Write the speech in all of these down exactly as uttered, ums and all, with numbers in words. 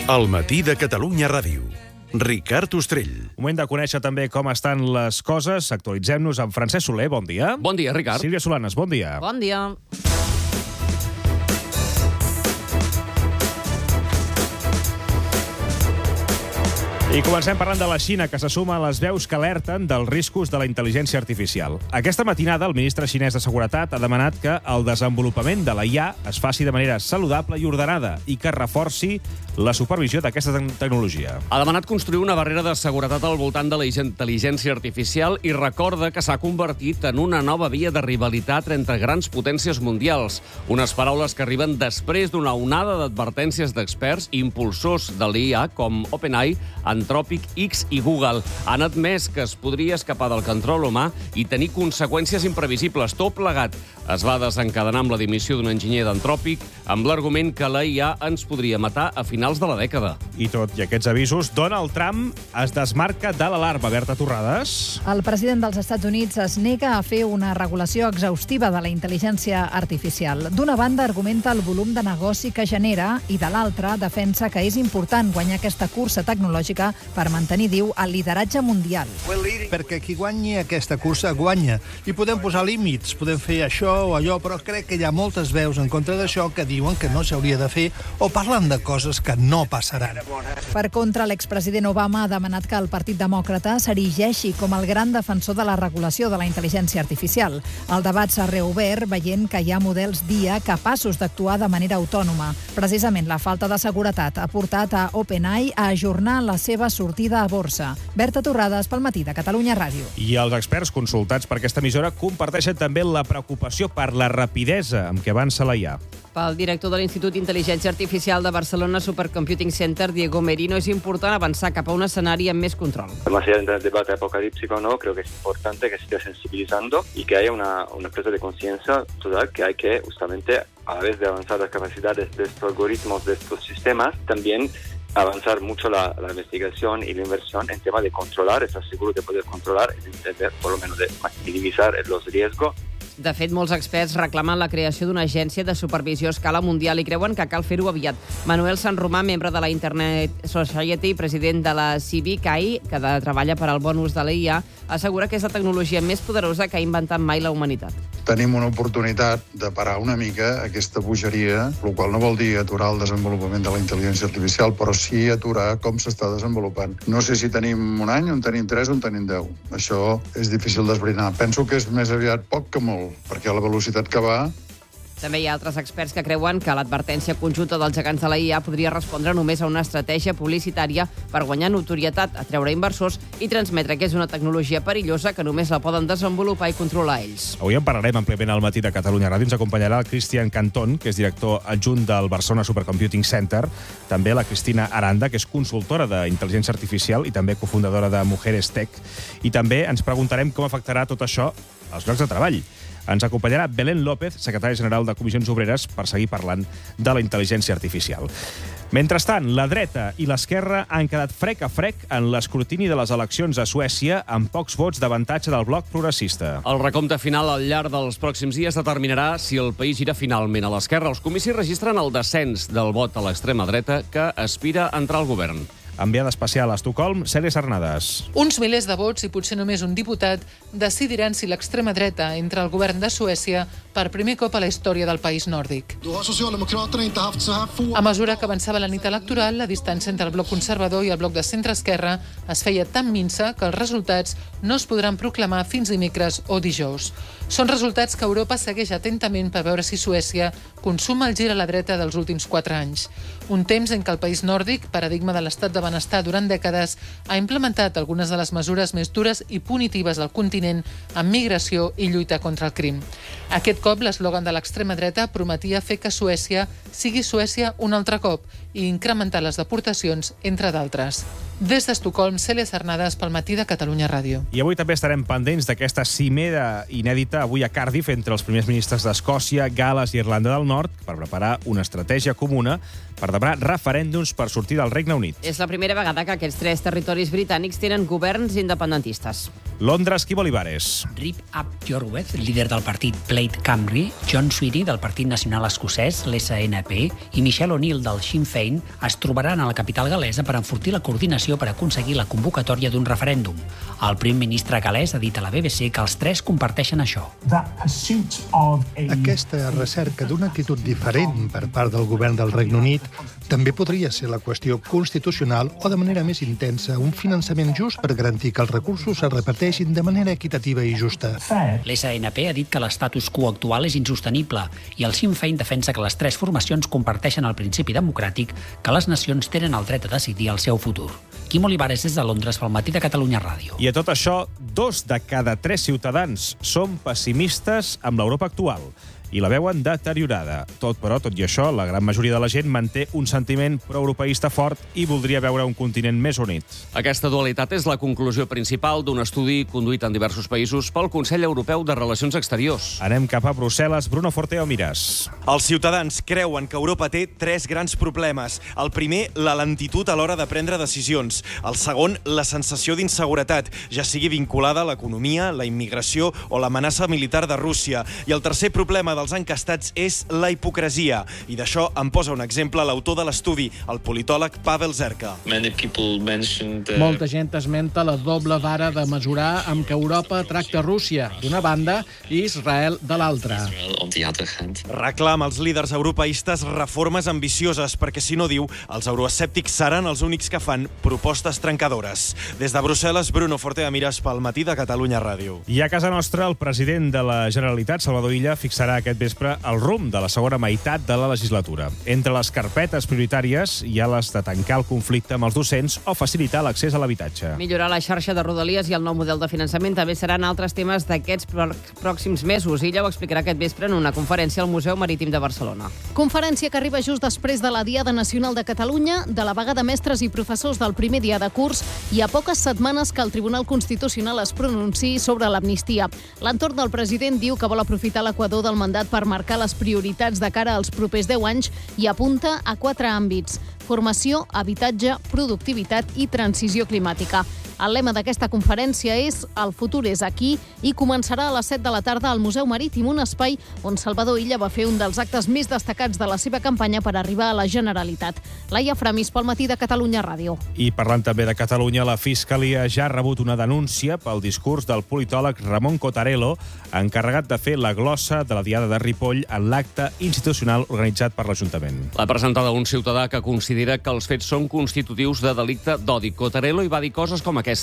El matí de Catalunya Ràdio. Ricard Ostrell. Moment de conèixer també com estan les coses. Actualitzem-nos amb Francesc Soler, bon dia. Bon dia, Ricard. Sílvia Solanes, bon dia. Bon dia. I comencem parlant de la Xina, que se suma a les veus que alerten dels riscos de la intel·ligència artificial. Aquesta matinada, el ministre xinès de Seguretat ha demanat que el desenvolupament de la I A es faci de manera saludable i ordenada i que reforci la supervisió d'aquesta tecnologia. Ha demanat construir una barrera de seguretat al voltant de la intel·ligència artificial i recorda que s'ha convertit en una nova via de rivalitat entre grans potències mundials. Unes paraules que arriben després d'una onada d'advertències d'experts i impulsors de l'I A com OpenAI, Anthropic, X i Google. Han admès que es podria escapar del control humà i tenir conseqüències imprevisibles. Tot plegat es va desencadenar amb la dimissió d'un enginyer d'Anthropic amb l'argument que la I A ens podria matar a finals de la dècada. I tot i aquests avisos, Donald Trump es desmarca de l'alarma. Berta Torrades. El president dels Estats Units es nega a fer una regulació exhaustiva de la intel·ligència artificial. D'una banda, argumenta el volum de negoci que genera i, de l'altra, defensa que és important guanyar aquesta cursa tecnològica per mantenir, diu, el lideratge mundial. Perquè qui guanyi aquesta cursa guanya. I podem posar límits, podem fer això o allò, però crec que hi ha moltes veus en contra d'això que diuen que no s'hauria de fer o parlen de coses que no passaran. Per contra, l'expresident Obama ha demanat que el Partit Demòcrata s'erigeixi com el gran defensor de la regulació de la intel·ligència artificial. El debat s'ha reobert veient que hi ha models d'I A capaços d'actuar de manera autònoma. Precisament la falta de seguretat ha portat a OpenAI a ajornar la seva sortida a borsa. Berta Torrades, pel matí de Catalunya Ràdio. I els experts consultats per aquesta emissora comparteixen també la preocupació per la rapidesa amb què avança la I A. Pel director de l'Institut d'Intel·ligència Artificial de Barcelona Supercomputing Center, Diego Merino, es important avançar cap a un escenari amb més control. Más allá del debate apocalíptico o no, creo que es importante que se esté sensibilizando y que haya una, una presa de conciencia total que hay que justamente, a la vez de avanzar las capacidades de estos algoritmos, de estos sistemas, también avanzar mucho la, la investigación y la inversión en tema de controlar, estar seguro de poder controlar, de, por lo menos de minimizar los riesgos. De fet, molts experts reclamen la creació d'una agència de supervisió a escala mundial i creuen que cal fer-ho aviat. Manuel Sanromà, membre de la Internet Society i president de la C B C I, que treballa per al bon ús de la I A, assegura que és la tecnologia més poderosa que ha inventat mai la humanitat. Tenim una oportunitat de parar una mica aquesta bogeria, el qual no vol dir aturar el desenvolupament de la intel·ligència artificial, però sí aturar com s'està desenvolupant. No sé si tenim un any, on tenim tres, on tenim deu. Això és difícil d'esbrinar. Penso que és més aviat poc que molt, perquè a la velocitat que va... També hi ha altres experts que creuen que l'advertència conjunta dels gegants de la I A podria respondre només a una estratègia publicitària per guanyar notorietat, atreure inversors i transmetre que és una tecnologia perillosa que només la poden desenvolupar i controlar ells. Avui en parlarem àmpliament al matí de Catalunya Ràdio. Ens acompanyarà el Cristian Cantón, que és director adjunt del Barcelona Supercomputing Center, també la Cristina Aranda, que és consultora d'intel·ligència artificial i també cofundadora de Mujeres Tech, i també ens preguntarem com afectarà tot això als llocs de treball. Ens acompanyarà Belén López, secretària general de Comissions Obreres, per seguir parlant de la intel·ligència artificial. Mentrestant, la dreta i l'esquerra han quedat frec a frec en l'escrutini de les eleccions a Suècia amb pocs vots d'avantatge del bloc progressista. El recompte final al llarg dels pròxims dies determinarà si el país gira finalment a l'esquerra. Els comicis registren el descens del vot a l'extrema dreta que aspira a entrar al govern. Enviada especial a Estocolm, Cèlia Sarnades. Uns milers de vots i potser només un diputat decidiran si l'extrema dreta entra al govern de Suècia per primer cop a la història del país nòrdic. A mesura que avançava la nit electoral, la distància entre el bloc conservador i el bloc de centre-esquerra es feia tan minsa que els resultats no es podran proclamar fins dimecres o dijous. Són resultats que Europa segueix atentament per veure si Suècia consuma el gir a la dreta dels últims quatre anys. Un temps en què el país nòrdic, paradigma de l'estat de benestar durant dècades, ha implementat algunes de les mesures més dures i punitives del continent en migració i lluita contra el crim. Aquest cop, l'eslògan de l'extrema dreta prometia fer que Suècia sigui Suècia un altre cop i incrementar les deportacions, entre d'altres. Des d'Estocolm, Cèlia Sarnades, pel matí de Catalunya Ràdio. I avui també estarem pendents d'aquesta cimera inèdita avui a Cardiff entre els primers ministres d'Escòcia, Gal·les i Irlanda del Nord per preparar una estratègia comuna per demanar referèndums per sortir del Regne Unit. És la primera vegada que aquests tres territoris britànics tenen governs independentistes. Londres, Quim Olivares. Rip Ap Jorweth, líder del partit Plaid Cymru, John Sweety, del Partit Nacional Escocès, l'S N P, i Michelle O'Neill, del Sinn Féin, es trobaran a la capital galesa per enfortir la coordinació per aconseguir la convocatòria d'un referèndum. El primer ministre galès ha dit a la B B C que els tres comparteixen això. Aquesta recerca d'una actitud diferent per part del govern del Regne Unit també podria ser la qüestió constitucional o, de manera més intensa, un finançament just per garantir que els recursos es reparteixin de manera equitativa i justa. L'S N P ha dit que l'estatus quo actual és insostenible i el Sinn Féin defensa que les tres formacions comparteixen el principi democràtic que les nacions tenen el dret a decidir el seu futur. Quim Olivares és de Londres pel Matí de Catalunya Ràdio. I a tot això, dos de cada tres ciutadans són pessimistes amb l'Europa actual i la veuen deteriorada. Tot, però, tot i això, la gran majoria de la gent manté un sentiment proeuropeista fort i voldria veure un continent més unit. Aquesta dualitat és la conclusió principal d'un estudi conduït en diversos països pel Consell Europeu de Relacions Exteriors. Anem cap a Brussel·les. Bruno Forteo Miras. Els ciutadans creuen que Europa té tres grans problemes. El primer, la lentitud a l'hora de prendre decisions. El segon, la sensació d'inseguretat, ja sigui vinculada a l'economia, la immigració o l'amenaça militar de Rússia. I el tercer problema dels encastats és la hipocresia. I d'això en posa un exemple l'autor de l'estudi, el politòleg Pavel Zerka. Molta gent esmenta la doble vara de mesurar amb què Europa tracta Rússia, d'una banda, i Israel, de l'altra. Reclama als líders europeistes reformes ambicioses, perquè, si no, diu, els euroescèptics seran els únics que fan propostes trencadores. Des de Brussel·les, Bruno Fortea Miras pel Matí de Catalunya Ràdio. I a casa nostra, el president de la Generalitat, Salvador Illa, fixarà aquest vespre el rumb de la segona meitat de la legislatura. Entre les carpetes prioritàries hi ha les de tancar el conflicte amb els docents o facilitar l'accés a l'habitatge. Millorar la xarxa de Rodalies i el nou model de finançament també seran altres temes d'aquests pròxims mesos. Illa ho explicarà aquest vespre en una conferència al Museu Marítim de Barcelona. Conferència que arriba just després de la Diada Nacional de Catalunya, de la vaga de mestres i professors del primer dia de curs i a poques setmanes que el Tribunal Constitucional es pronunciï sobre l'amnistia. L'entorn del president diu que vol aprofitar l'equador del mandat per marcar les prioritats de cara als propers deu anys i apunta a quatre àmbits: formació, habitatge, productivitat i transició climàtica. El lema d'aquesta conferència és «El futur és aquí» i començarà a les set de la tarda al Museu Marítim, un espai on Salvador Illa va fer un dels actes més destacats de la seva campanya per arribar a la Generalitat. Laia Framis, pel Matí de Catalunya Ràdio. I parlant també de Catalunya, la Fiscalia ja ha rebut una denúncia pel discurs del politòleg Ramon Cottarello, encarregat de fer la glossa de la Diada de Ripoll en l'acte institucional organitzat per l'Ajuntament. L'ha presentada un ciutadà que considera que els fets són constitutius de delicte d'odi. Cottarello hi va dir coses com aquesta.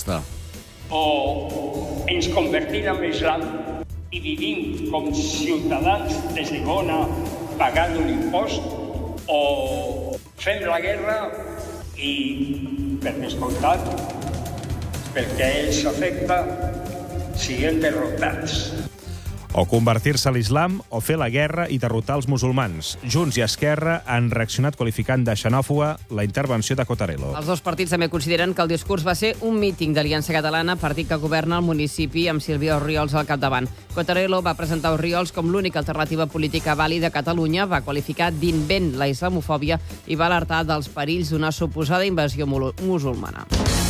O ens convertim en l'islam i vivim com ciutadans de segona pagant un impost, o fem la guerra i, per descomptat, perquè ells afecta, siguem derrotats. O convertir-se a l'islam o fer la guerra i derrotar els musulmans. Junts i Esquerra han reaccionat qualificant de xenòfoba la intervenció de Cottarello. Els dos partits també consideren que el discurs va ser un míting d'Aliança Catalana, partit que governa el municipi amb Sílvia Orriols al capdavant. Cottarello va presentar Orriols com l'única alternativa política vàlida a Catalunya, va qualificar d'invent la islamofòbia i va alertar dels perills d'una suposada invasió musulmana.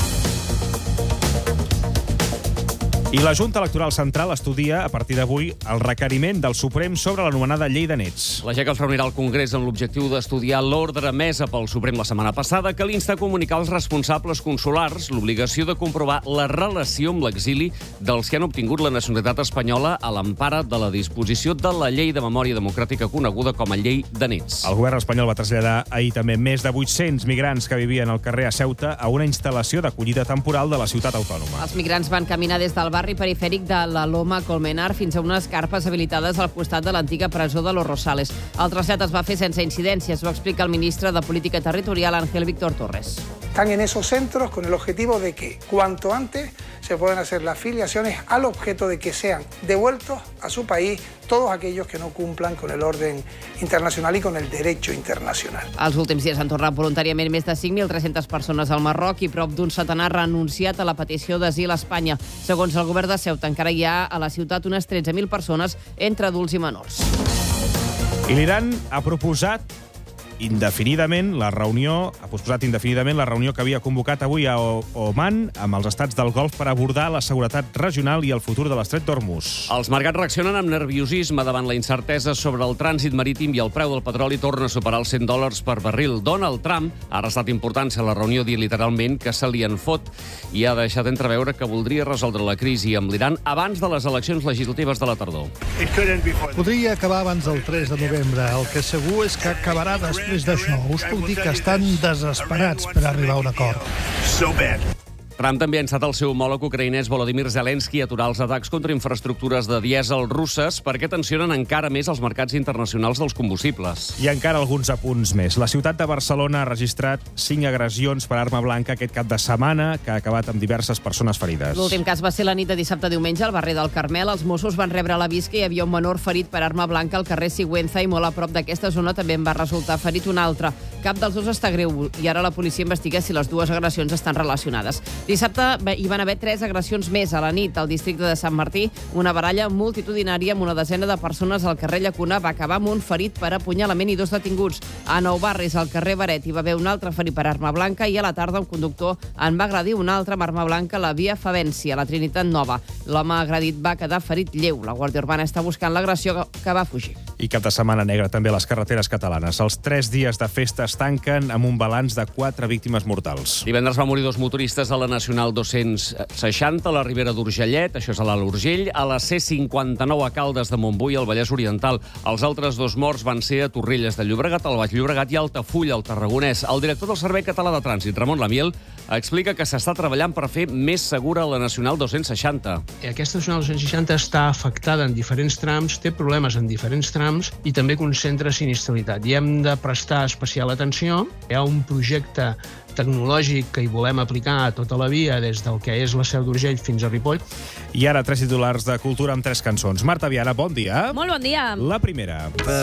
I la Junta Electoral Central estudia, a partir d'avui, el requeriment del Suprem sobre l'anomenada llei de nets. La G E C es reunirà al Congrés amb l'objectiu d'estudiar l'ordre emesa pel Suprem la setmana passada, que l'insta a comunicar als responsables consulars l'obligació de comprovar la relació amb l'exili dels que han obtingut la nacionalitat espanyola a l'empara de la disposició de la Llei de Memòria Democràtica coneguda com a Llei de Nets. El govern espanyol va traslladar ahir també més de vuit-cents migrants que vivien al carrer a Ceuta a una instal·lació d'acollida temporal de la ciutat autònoma. Els migrants van caminar des del barri perifèric de la Loma Colmenar fins a unes carpes habilitades al costat de l'antiga presó de Los Rosales. El trasllat es va fer sense incidències, ho explica el ministre de Política Territorial, Ángel Víctor Torres. Están en esos centros con el objetivo de que cuanto antes se puedan hacer las filiaciones al objeto de que sean devueltos a su país todos aquellos que no cumplan con el orden internacional i con el derecho internacional. Els últims dies han tornat voluntàriament més de cinc mil tres-centes persones al Marroc i prop d'un centenar ha renunciat a la petició d'asil a Espanya. Segons el govern de Ceuta, encara hi ha a la ciutat unes tretze mil persones entre adults i menors. I l'Iran ha proposat indefinidament la reunió, ha posposat indefinidament la reunió que havia convocat avui a Oman amb els estats del Golf per abordar la seguretat regional i el futur de l'estret d'Hormuz. Els mercats reaccionen amb nerviosisme davant la incertesa sobre el trànsit marítim i el preu del petroli torna a superar els cent dòlars per barril. Donald Trump ha restat importància a la reunió dient literalment que se li en fot i ha deixat entreveure que voldria resoldre la crisi amb l'Iran abans de les eleccions legislatives de la tardor. Podria acabar abans del tres de novembre. El que segur és que acabarà després d'això. Us puc dir que estan desesperats per arribar a un acord. Trump també ha instat el seu homòleg ucraïnès Volodymyr Zelensky a aturar els atacs contra infraestructures de dièsel russes perquè tensionen encara més els mercats internacionals dels combustibles. I encara alguns apunts més. La ciutat de Barcelona ha registrat cinc agressions per arma blanca aquest cap de setmana, que ha acabat amb diverses persones ferides. L'últim cas va ser la nit de dissabte a diumenge al barri del Carmel. Els Mossos van rebre l'avís que hi havia un menor ferit per arma blanca al carrer Sigüenza i molt a prop d'aquesta zona també en va resultar ferit un altre. Cap dels dos està greu i ara la policia investiga si les dues agressions estan relacionades. Dissabte hi van haver tres agressions més a la nit. Al districte de Sant Martí, una baralla multitudinària amb una desena de persones al carrer Llacuna va acabar amb un ferit per apunyalament i dos detinguts. A Nou Barris, al carrer Beret, hi va haver un altre ferit per arma blanca i a la tarda un conductor en va agredir un altre amb arma blanca a la via Favència, a la Trinitat Nova. L'home agredit va quedar ferit lleu. La Guàrdia Urbana està buscant l'agressió que va fugir. I cap de setmana negra també a les carreteres catalanes. Els tres dies de festa es tanquen amb un balanç de quatre víctimes mortals. Divendres va morir dos motoristes a la Nacional dos-cents seixanta, a la Ribera d'Urgellet, això és a l'Alt Urgell, a la C cinquanta-nou a Caldes de Montbui, al Vallès Oriental. Els altres dos morts van ser a Torrelles de Llobregat, al Baix Llobregat i a Altafulla, al Tarragonès. El director del Servei Català de Trànsit, Ramon Lamiel, explica que s'està treballant per fer més segura la Nacional dos-cents seixanta. Aquesta Nacional dos-cents seixanta està afectada en diferents trams, té problemes en diferents trams i també concentra sinistralitat. I hem de prestar especial atenció. Hi ha un projecte tecnològic que hi volem aplicar a tota la via des del que és la Seu d'Urgell fins a Ripoll. I ara tres titulars de cultura amb tres cançons. Marta Viana, bon dia. Molt bon dia. La primera.